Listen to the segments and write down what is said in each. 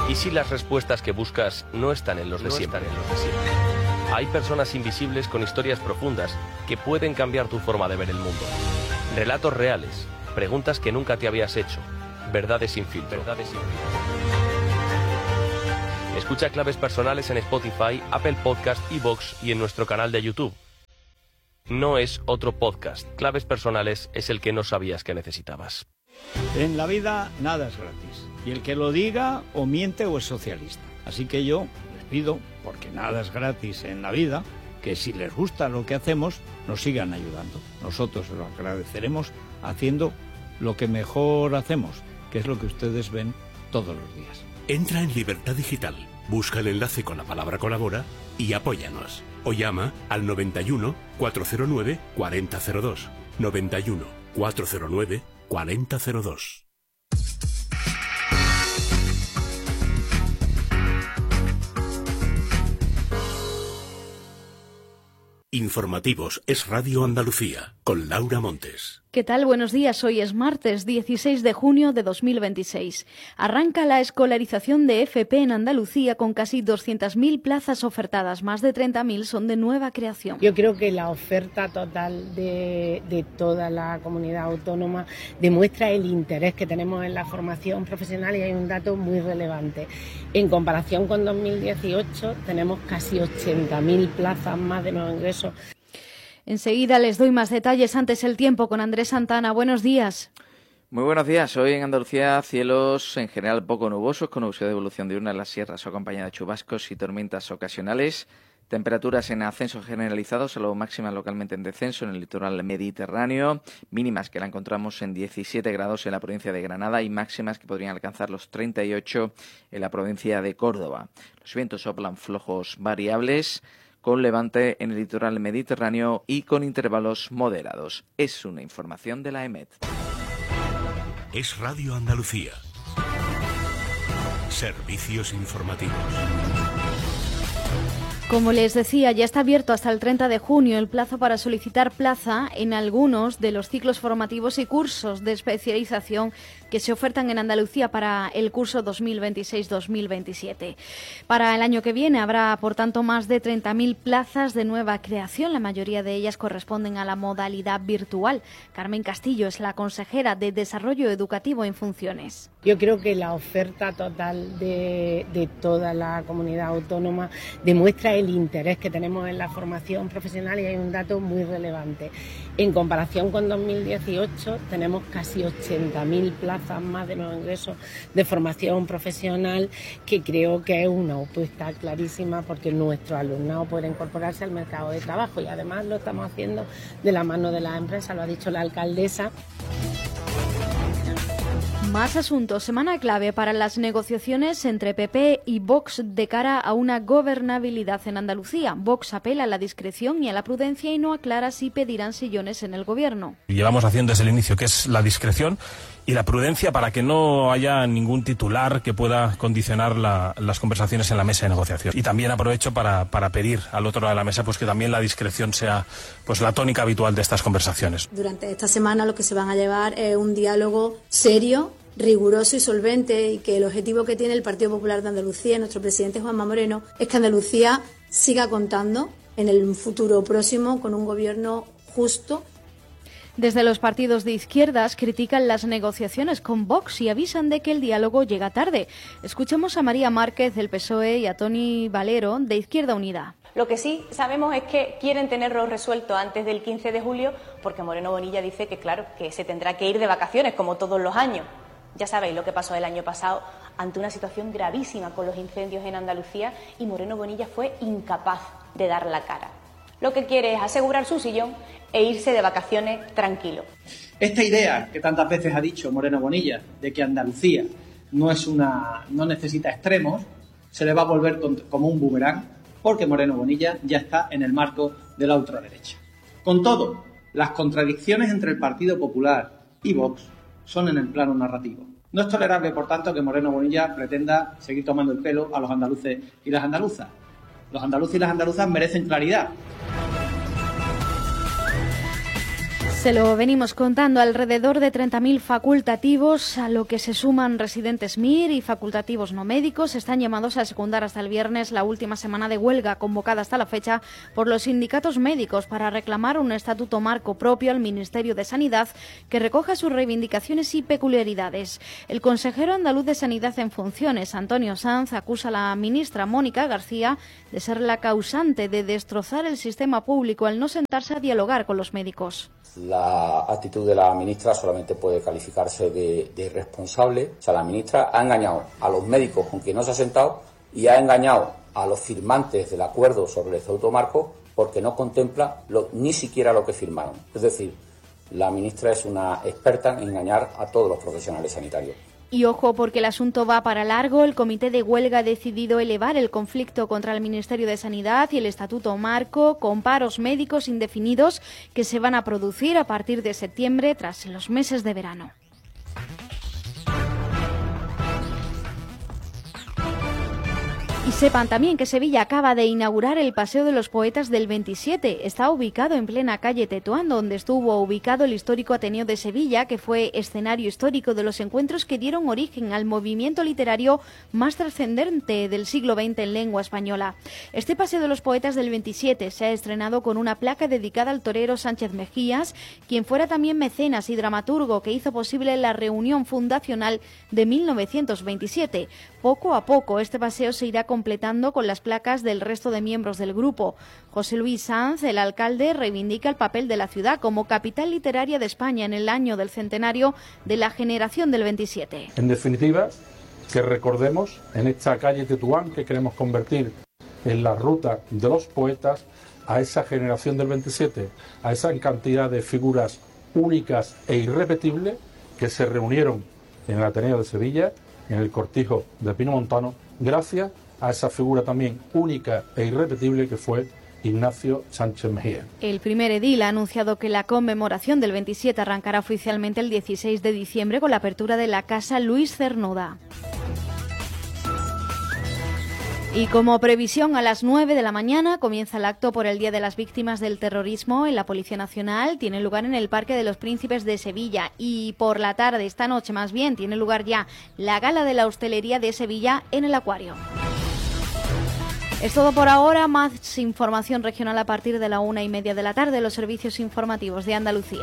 ¿Y si las respuestas que buscas no están en los de siempre? Hay personas invisibles con historias profundas que pueden cambiar tu forma de ver el mundo. Relatos reales, preguntas que nunca te habías hecho, verdades sin filtro. Escucha Claves Personales en Spotify, Apple Podcast, iVoox y en nuestro canal de YouTube. No es otro podcast. Claves Personales es el que no sabías que necesitabas. En la vida nada es gratis. Y el que lo diga o miente o es socialista. Así que yo les pido, porque nada es gratis en la vida, que si les gusta lo que hacemos, nos sigan ayudando. Nosotros lo agradeceremos haciendo lo que mejor hacemos, que es lo que ustedes ven todos los días. Entra en Libertad Digital, busca el enlace con la palabra colabora y apóyanos. O llama al 91 409 4002. 91 409 4002. Informativos es Radio Andalucía, con Laura Montes. ¿Qué tal? Buenos días. Hoy es martes 16 de junio de 2026. Arranca la escolarización de FP en Andalucía con casi 200.000 plazas ofertadas. Más de 30.000 son de nueva creación. Yo creo que la oferta total de toda la comunidad autónoma demuestra el interés que tenemos en la formación profesional y hay un dato muy relevante. En comparación con 2018 tenemos casi 80.000 plazas más de nuevo ingreso. Enseguida les doy más detalles. Antes el tiempo con Andrés Santana. Buenos días. Muy buenos días. Hoy en Andalucía cielos en general poco nubosos con nubosidad de evolución diurna en las sierras acompañada de chubascos y tormentas ocasionales. Temperaturas en ascenso generalizado, salvo máximas localmente en descenso en el litoral mediterráneo. Mínimas que la encontramos en 17 grados en la provincia de Granada y máximas que podrían alcanzar los 38 en la provincia de Córdoba. Los vientos soplan flojos variables, con levante en el litoral mediterráneo y con intervalos moderados. Es una información de la EMET. Es Radio Andalucía. Servicios informativos. Como les decía, ya está abierto hasta el 30 de junio el plazo para solicitar plaza en algunos de los ciclos formativos y cursos de especialización que se ofertan en Andalucía para el curso 2026-2027. Para el año que viene habrá, por tanto, más de 30.000 plazas de nueva creación. La mayoría de ellas corresponden a la modalidad virtual. Carmen Castillo es la consejera de Desarrollo Educativo en funciones. Yo creo que la oferta total de toda la comunidad autónoma demuestra el interés que tenemos en la formación profesional y hay un dato muy relevante. En comparación con 2018 tenemos casi 80.000 plazas más de nuevo ingreso de formación profesional, que creo que es una apuesta clarísima porque nuestro alumnado puede incorporarse al mercado de trabajo y además lo estamos haciendo de la mano de las empresas, lo ha dicho la alcaldesa. Más asuntos. Semana clave para las negociaciones entre PP y Vox de cara a una gobernabilidad en Andalucía. Vox apela a la discreción y a la prudencia y no aclara si pedirán sillones en el gobierno. Llevamos haciendo desde el inicio, que es la discreción y la prudencia para que no haya ningún titular que pueda condicionar las conversaciones en la mesa de negociación. Y también aprovecho para pedir al otro lado de la mesa pues que también la discreción sea pues la tónica habitual de estas conversaciones. Durante esta semana lo que se van a llevar es un diálogo serio, riguroso y solvente, y que el objetivo que tiene el Partido Popular de Andalucía, nuestro presidente Juanma Moreno, es que Andalucía siga contando en el futuro próximo con un gobierno justo. Desde los partidos de izquierdas critican las negociaciones con Vox y avisan de que el diálogo llega tarde. Escuchemos a María Márquez del PSOE y a Toni Valero de Izquierda Unida. Lo que sí sabemos es que quieren tenerlo resuelto antes del 15 de julio porque Moreno Bonilla dice que, claro, que se tendrá que ir de vacaciones como todos los años. Ya sabéis lo que pasó el año pasado ante una situación gravísima con los incendios en Andalucía y Moreno Bonilla fue incapaz de dar la cara. Lo que quiere es asegurar su sillón e irse de vacaciones tranquilo. Esta idea que tantas veces ha dicho Moreno Bonilla de que Andalucía no necesita extremos, se le va a volver como un boomerang porque Moreno Bonilla ya está en el marco de la ultraderecha. Con todo, las contradicciones entre el Partido Popular y Vox son en el plano narrativo. No es tolerable, por tanto, que Moreno Bonilla pretenda seguir tomando el pelo a los andaluces y las andaluzas. Los andaluces y las andaluzas merecen claridad. Se lo venimos contando, alrededor de 30.000 facultativos, a lo que se suman residentes MIR y facultativos no médicos, están llamados a secundar hasta el viernes la última semana de huelga convocada hasta la fecha por los sindicatos médicos para reclamar un estatuto marco propio al Ministerio de Sanidad que recoja sus reivindicaciones y peculiaridades. El consejero andaluz de Sanidad en funciones, Antonio Sanz, acusa a la ministra Mónica García de ser la causante de destrozar el sistema público al no sentarse a dialogar con los médicos. La actitud de la ministra solamente puede calificarse de irresponsable. O sea, la ministra ha engañado a los médicos con quien no se ha sentado y ha engañado a los firmantes del acuerdo sobre el estatuto marco porque no contempla ni siquiera lo que firmaron. Es decir, la ministra es una experta en engañar a todos los profesionales sanitarios. Y ojo, porque el asunto va para largo. El comité de huelga ha decidido elevar el conflicto contra el Ministerio de Sanidad y el Estatuto Marco con paros médicos indefinidos que se van a producir a partir de septiembre tras los meses de verano. Y sepan también que Sevilla acaba de inaugurar el Paseo de los Poetas del 27. Está ubicado en plena calle Tetuán, donde estuvo ubicado el histórico Ateneo de Sevilla, que fue escenario histórico de los encuentros que dieron origen al movimiento literario más trascendente del siglo XX en lengua española. Este Paseo de los Poetas del 27 se ha estrenado con una placa dedicada al torero Sánchez Mejías, quien fuera también mecenas y dramaturgo que hizo posible la reunión fundacional de 1927. Poco a poco este paseo se irá completando con las placas del resto de miembros del grupo. José Luis Sanz, el alcalde, reivindica el papel de la ciudad como capital literaria de España en el año del centenario de la generación del 27. En definitiva, que recordemos en esta calle Tetuán que queremos convertir en la ruta de los poetas a esa generación del 27, a esa cantidad de figuras únicas e irrepetibles que se reunieron en el Ateneo de Sevilla, en el Cortijo de Pino Montano, gracias a esa figura también única e irrepetible que fue Ignacio Sánchez Mejía. El primer edil ha anunciado que la conmemoración del 27 arrancará oficialmente el 16 de diciembre con la apertura de la Casa Luis Cernuda. Y como previsión, a las 9 de la mañana comienza el acto por el Día de las Víctimas del Terrorismo en la Policía Nacional. Tiene lugar en el Parque de los Príncipes de Sevilla. Y por la tarde, esta noche más bien, tiene lugar ya la Gala de la Hostelería de Sevilla en el Acuario. Es todo por ahora. Más información regional a partir de la 1:30 de la tarde, los servicios informativos de Andalucía.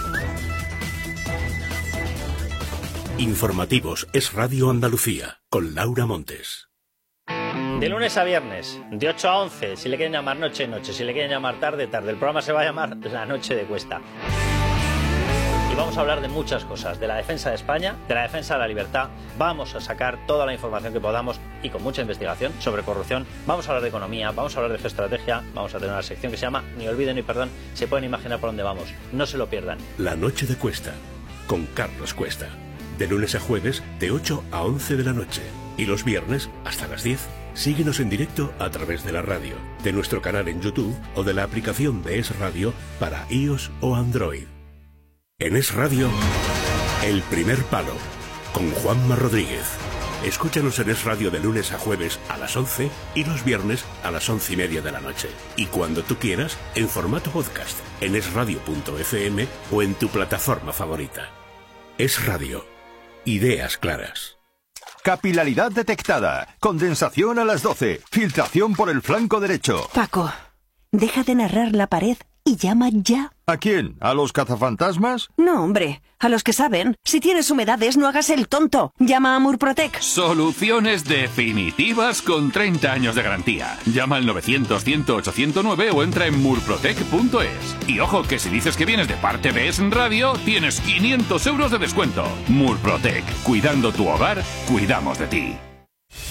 Informativos Es Radio Andalucía, con Laura Montes. De lunes a viernes, de 8 a 11, si le quieren llamar noche, noche, si le quieren llamar tarde, tarde. El programa se va a llamar La Noche de Cuesta. Y vamos a hablar de muchas cosas, de la defensa de España, de la defensa de la libertad. Vamos a sacar toda la información que podamos y con mucha investigación sobre corrupción. Vamos a hablar de economía, vamos a hablar de geoestrategia, vamos a tener una sección que se llama Ni olviden ni perdón. Se pueden imaginar por dónde vamos, no se lo pierdan. La Noche de Cuesta, con Carlos Cuesta. De lunes a jueves, de 8 a 11 de la noche. Y los viernes, hasta las 10. Síguenos en directo a través de la radio, de nuestro canal en YouTube o de la aplicación de Es Radio para iOS o Android. En Es Radio, El Primer Palo, con Juanma Rodríguez. Escúchanos en Es Radio de lunes a jueves a las 11 y los viernes a las 11:30 de la noche. Y cuando tú quieras, en formato podcast, en esradio.fm o en tu plataforma favorita. Es Radio. Ideas claras. Capilaridad detectada. Condensación a las 12. Filtración por el flanco derecho. Paco, deja de narrar la pared y llama ya. ¿A quién? ¿A los cazafantasmas? No, hombre, a los que saben. Si tienes humedades, no hagas el tonto. Llama a Murprotec. Soluciones definitivas con 30 años de garantía. Llama al 900-100-809 o entra en murprotec.es. Y ojo, que si dices que vienes de parte de Es Radio, tienes 500 euros de descuento. Murprotec. Cuidando tu hogar, cuidamos de ti.